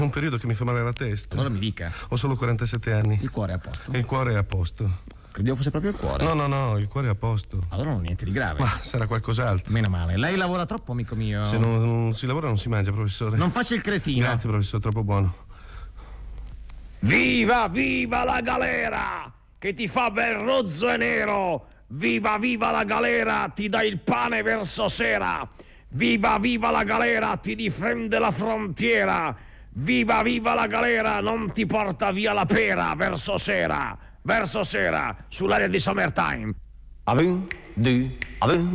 Un periodo che mi fa male la testa. Allora mi dica. Ho solo 47 anni. Il cuore è a posto? E il cuore è a posto. Credevo fosse proprio il cuore. No, il cuore è a posto. Allora non niente di grave. Ma sarà qualcos'altro. Meno male. Lei lavora troppo, amico mio. Se non si lavora non si mangia, professore. Non faccia il cretino. Grazie, professore, troppo buono. Viva, viva la galera, che ti fa bel rozzo e nero. Viva, viva la galera, ti dà il pane verso sera. Viva, viva la galera, ti difende la frontiera. Viva, viva la galera, non ti porta via la pera verso sera, sull'area di Summertime. Avun, du, avun.